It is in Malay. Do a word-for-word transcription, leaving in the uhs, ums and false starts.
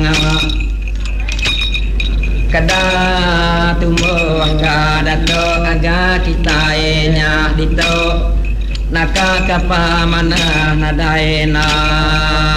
kada tumbuh kada to aga kita nya dito naka kapa mana nadaena